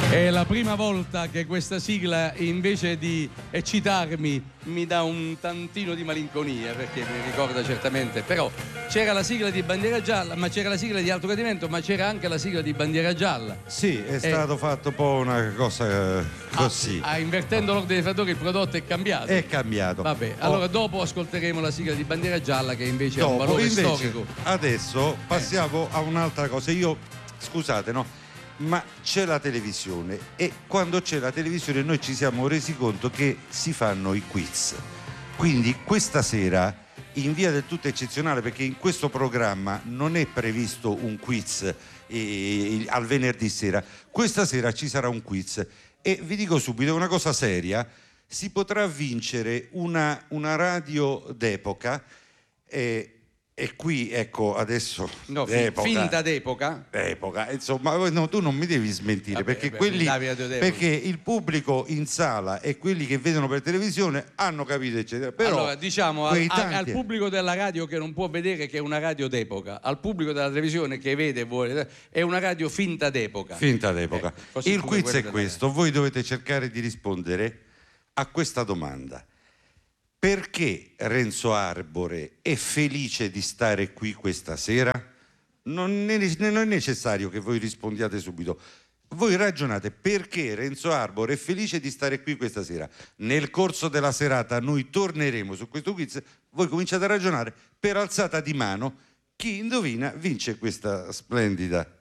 È la prima volta che questa sigla, invece di eccitarmi, mi dà un tantino di malinconia, perché mi ricorda certamente. Però c'era la sigla di Bandiera Gialla, ma c'era la sigla di Alto Gradimento, ma c'era anche la sigla di Bandiera Gialla. Sì, è stato fatto un po' una cosa così. Invertendo l'ordine dei fattori, il prodotto è cambiato. È cambiato. Vabbè, allora dopo ascolteremo la sigla di Bandiera Gialla, che invece ha un valore storico. Adesso passiamo a un'altra cosa. Scusate, no? Ma c'è la televisione e quando c'è la televisione noi ci siamo resi conto che si fanno i quiz. Quindi questa sera, in via del tutto eccezionale, perché in questo programma non è previsto un quiz al venerdì sera, questa sera ci sarà un quiz e vi dico subito una cosa seria: si potrà vincere una radio d'epoca. E qui, ecco, adesso... No, finta d'epoca? Epoca, insomma, no, tu non mi devi smentire. Vabbè, perché il pubblico in sala e quelli che vedono per televisione hanno capito, eccetera. Però allora, diciamo, al pubblico della radio che non può vedere che è una radio d'epoca, al pubblico della televisione che vede e vuole, è una radio finta d'epoca. Finta d'epoca. Il quiz è questo. Voi dovete cercare di rispondere a questa domanda. Perché Renzo Arbore è felice di stare qui questa sera? Non è necessario che voi rispondiate subito. Voi ragionate perché Renzo Arbore è felice di stare qui questa sera. Nel corso della serata noi torneremo su questo quiz. Voi cominciate a ragionare per alzata di mano. Chi indovina vince questa splendida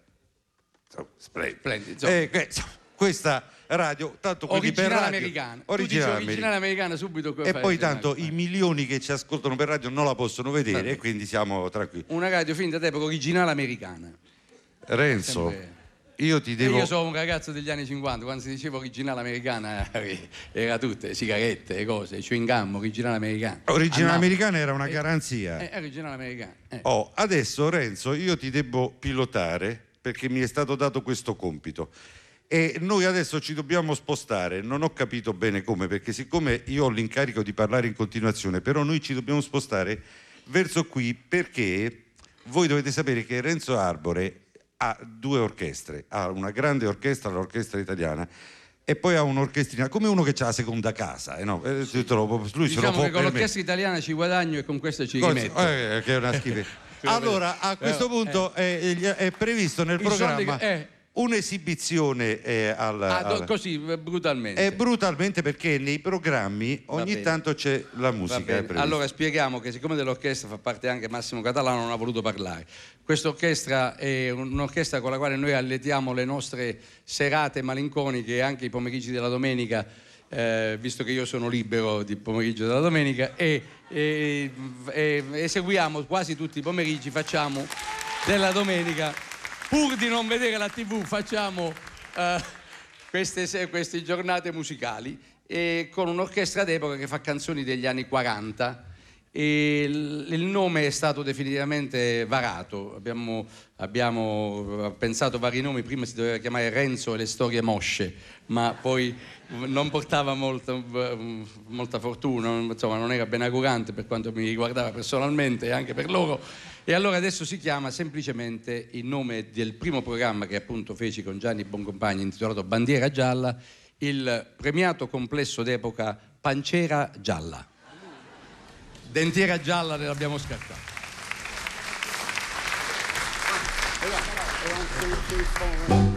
questa radio, tanto quelli per radio americana. Originale americana subito. E poi tanto i milioni che ci ascoltano per radio non la possono vedere, e quindi siamo tranquilli. Una radio finta d'epoca, originale americana. Renzo, io ti devo... Io sono un ragazzo degli anni 50, quando si diceva originale americana era tutte sigarette, cose, chewing gum, originale americana. Originale americana era una garanzia. Originale americana. Adesso Renzo, io ti devo pilotare perché mi è stato dato questo compito. E noi adesso ci dobbiamo spostare, non ho capito bene come, perché siccome io ho l'incarico di parlare in continuazione, però noi ci dobbiamo spostare verso qui, perché voi dovete sapere che Renzo Arbore ha due orchestre, ha una grande orchestra, l'orchestra italiana, e poi ha un'orchestrina, come uno che ha la seconda casa, no? Lui diciamo se lo può che con l'orchestra italiana ci guadagno e con questa ci rimetto. Che è una schifezza. Allora, a questo punto è previsto nel programma un'esibizione così brutalmente. Brutalmente, perché nei programmi ogni tanto c'è la musica. Allora spieghiamo che siccome dell'orchestra fa parte anche Massimo Catalano, non ha voluto parlare. Questa orchestra è un'orchestra con la quale noi alletiamo le nostre serate malinconiche e anche i pomeriggi della domenica, visto che io sono libero di pomeriggio della domenica, e eseguiamo quasi tutti i pomeriggi, facciamo della domenica. Pur di non vedere la TV facciamo queste giornate musicali con un'orchestra d'epoca che fa canzoni degli anni 40 e il nome è stato definitivamente varato. Abbiamo pensato vari nomi, prima si doveva chiamare Renzo e le storie mosce, ma poi non portava molta fortuna, insomma non era benaugurante per quanto mi riguardava personalmente e anche per loro. E allora adesso si chiama semplicemente il nome del primo programma che appunto feci con Gianni Boncompagni, intitolato Bandiera Gialla, il premiato complesso d'epoca Pancera Gialla. Dentiera gialla ne l'abbiamo scartata.